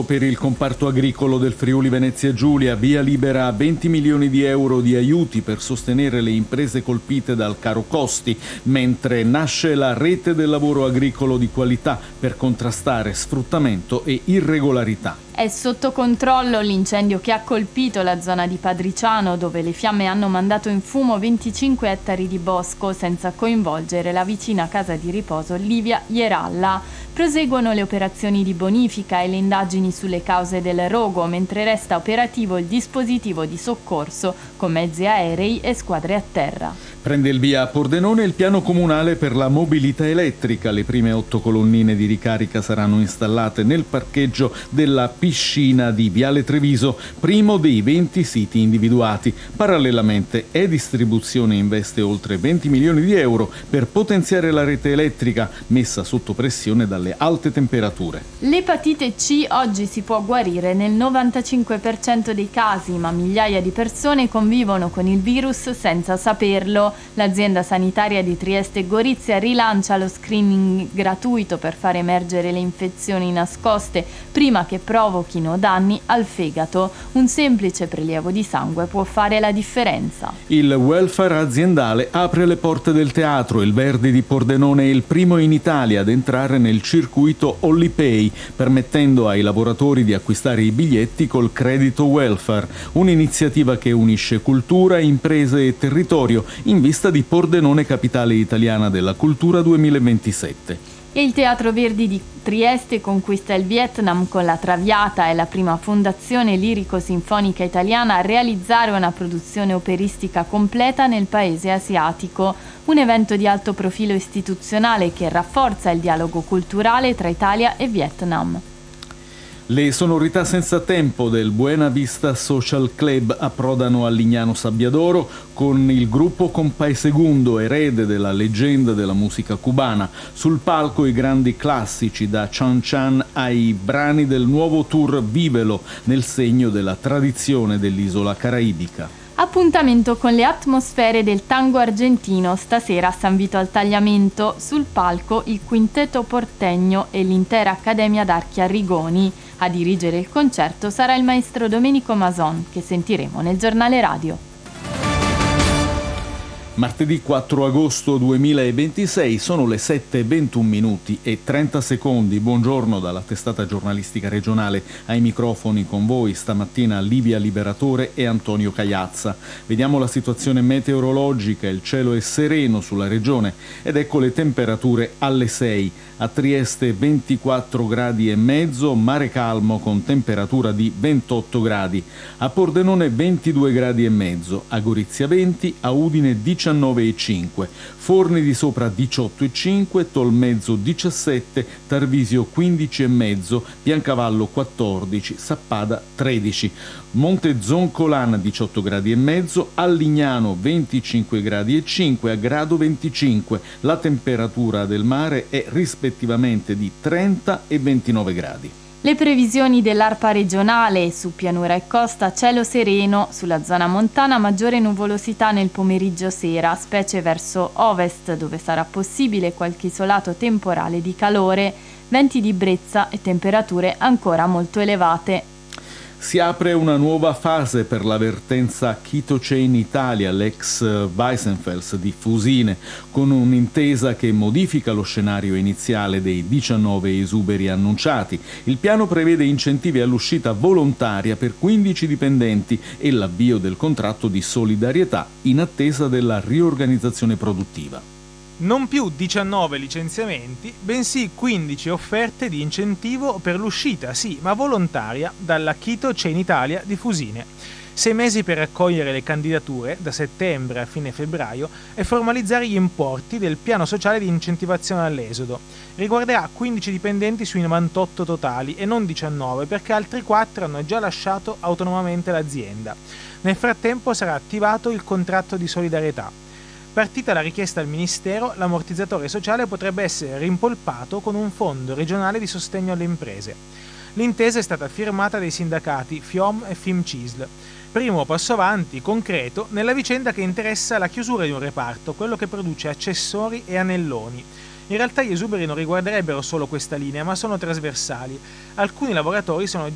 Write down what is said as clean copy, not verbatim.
per il comparto agricolo del Friuli Venezia Giulia, via libera a 20 milioni di euro di aiuti per sostenere le imprese colpite dal caro costi, mentre nasce la rete del lavoro agricolo di qualità per contrastare sfruttamento e irregolarità. È sotto controllo l'incendio che ha colpito la zona di Padriciano, dove le fiamme hanno mandato in fumo 25 ettari di bosco, senza coinvolgere la vicina casa di riposo Livia Ieralla. Proseguono le operazioni di bonifica e le indagini sulle cause del rogo, mentre resta operativo il dispositivo di soccorso con mezzi aerei e squadre a terra. Prende il via a Pordenone il piano comunale per la mobilità elettrica. Le prime 8 colonnine di ricarica saranno installate nel parcheggio della piscina di Viale Treviso, primo dei 20 siti individuati. Parallelamente E-Distribuzione investe oltre 20 milioni di euro per potenziare la rete elettrica messa sotto pressione dalle alte temperature. L'epatite C oggi si può guarire nel 95% dei casi, ma migliaia di persone convivono con il virus senza saperlo. L'azienda sanitaria di Trieste Gorizia rilancia lo screening gratuito per far emergere le infezioni nascoste prima che provochino danni al fegato. Un semplice prelievo di sangue può fare la differenza. Il welfare aziendale apre le porte del teatro. Il Verdi di Pordenone è il primo in Italia ad entrare nel circuito Ollipay, permettendo ai lavoratori di acquistare i biglietti col credito welfare, un'iniziativa che unisce cultura, imprese e territorio in vista di Pordenone Capitale Italiana della Cultura 2027. E il Teatro Verdi di Trieste conquista il Vietnam con La Traviata. È la prima fondazione lirico-sinfonica italiana a realizzare una produzione operistica completa nel paese asiatico. Un evento di alto profilo istituzionale che rafforza il dialogo culturale tra Italia e Vietnam. Le sonorità senza tempo del Buena Vista Social Club approdano a Lignano Sabbiadoro con il gruppo Compay Segundo, erede della leggenda della musica cubana. Sul palco i grandi classici, da Chan Chan ai brani del nuovo tour Vivelo, nel segno della tradizione dell'isola caraibica. Appuntamento con le atmosfere del tango argentino stasera a San Vito al Tagliamento. Sul palco il Quintetto Portegno e l'intera Accademia d'Archi Arrigoni. A dirigere il concerto sarà il maestro Domenico Mason, che sentiremo nel giornale radio. Martedì 4 agosto 2026, sono le 7:21 minuti e 30 secondi. Buongiorno dalla testata giornalistica regionale. Ai microfoni con voi stamattina Livia Liberatore e Antonio Cagliazza. Vediamo la situazione meteorologica. Il cielo è sereno sulla regione ed ecco le temperature alle 6. A Trieste 24 gradi e mezzo, mare calmo con temperatura di 28 gradi. A Pordenone 22 gradi e mezzo, a Gorizia 20, a Udine 19,5, Forni di Sopra 18,5, Tolmezzo 17, Tarvisio 15,5, Biancavallo 14, Sappada 13, Monte Zoncolana 18 gradi e mezzo, a Lignano 25 gradi e 5, a Grado 25. La temperatura del mare è rispettivamente di 30 e 29 gradi. Le previsioni dell'ARPA regionale: su pianura e costa cielo sereno, sulla zona montana maggiore nuvolosità nel pomeriggio sera, specie verso ovest dove sarà possibile qualche isolato temporale di calore, venti di brezza e temperature ancora molto elevate. Si apre una nuova fase per la vertenza Chitochain Italia, l'ex Weissenfels di Fusine, con un'intesa che modifica lo scenario iniziale dei 19 esuberi annunciati. Il piano prevede incentivi all'uscita volontaria per 15 dipendenti e l'avvio del contratto di solidarietà in attesa della riorganizzazione produttiva. Non più 19 licenziamenti, bensì 15 offerte di incentivo per l'uscita, sì, ma volontaria, dalla Chitochain Italia di Fusine. 6 mesi per raccogliere le candidature, da settembre a fine febbraio, e formalizzare gli importi del piano sociale di incentivazione all'esodo. Riguarderà 15 dipendenti sui 98 totali e non 19, perché altri 4 hanno già lasciato autonomamente l'azienda. Nel frattempo sarà attivato il contratto di solidarietà. Partita la richiesta al Ministero, l'ammortizzatore sociale potrebbe essere rimpolpato con un fondo regionale di sostegno alle imprese. L'intesa è stata firmata dai sindacati FIOM e FIMCISL. Primo passo avanti, concreto, nella vicenda che interessa la chiusura di un reparto, quello che produce accessori e anelloni. In realtà gli esuberi non riguarderebbero solo questa linea, ma sono trasversali. Alcuni lavoratori sono